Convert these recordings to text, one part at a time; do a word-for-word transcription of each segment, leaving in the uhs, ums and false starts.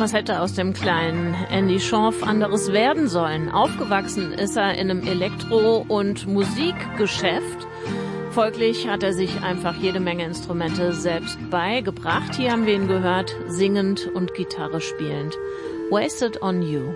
Was hätte aus dem kleinen Andy Schorf anderes werden sollen? Aufgewachsen ist er in einem Elektro- und Musikgeschäft. Folglich hat er sich einfach jede Menge Instrumente selbst beigebracht. Hier haben wir ihn gehört, singend und Gitarre spielend. Wasted on You.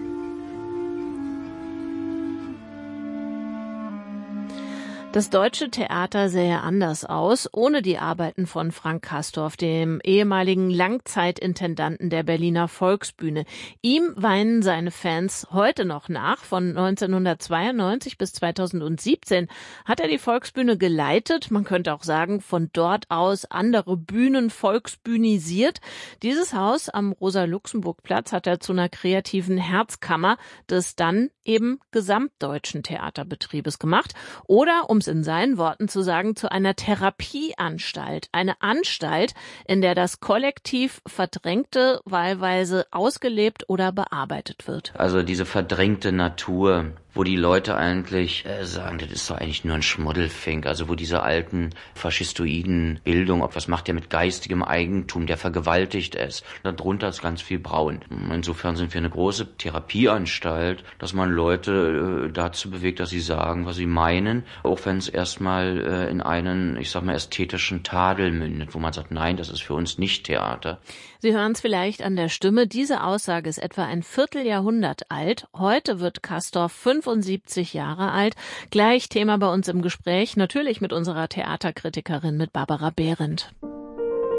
Das deutsche Theater sähe anders aus, ohne die Arbeiten von Frank Castorf, dem ehemaligen Langzeitintendanten der Berliner Volksbühne. Ihm weinen seine Fans heute noch nach. Von neunzehnhundertzweiundneunzig bis zweitausendsiebzehn hat er die Volksbühne geleitet. Man könnte auch sagen, von dort aus andere Bühnen volksbühnisiert. Dieses Haus am Rosa-Luxemburg-Platz hat er zu einer kreativen Herzkammer des dann eben gesamtdeutschen Theaterbetriebes gemacht. Oder, um in seinen Worten zu sagen, zu einer Therapieanstalt. Eine Anstalt, in der das Kollektiv Verdrängte wahlweise ausgelebt oder bearbeitet wird. Also diese verdrängte Natur, wo die Leute eigentlich äh, sagen, das ist doch eigentlich nur ein Schmuddelfink, also wo diese alten faschistoiden Bildung, ob was macht der mit geistigem Eigentum, der vergewaltigt es. Darunter ist ganz viel Braun. Insofern sind wir eine große Therapieanstalt, dass man Leute äh, dazu bewegt, dass sie sagen, was sie meinen, auch wenn es erstmal äh, in einen, ich sag mal, ästhetischen Tadel mündet, wo man sagt, nein, das ist für uns nicht Theater. Sie hören es vielleicht an der Stimme. Diese Aussage ist etwa ein Vierteljahrhundert alt. Heute wird Castorf fünfundsiebzig Jahre alt. Gleich Thema bei uns im Gespräch, natürlich mit unserer Theaterkritikerin, mit Barbara Behrendt.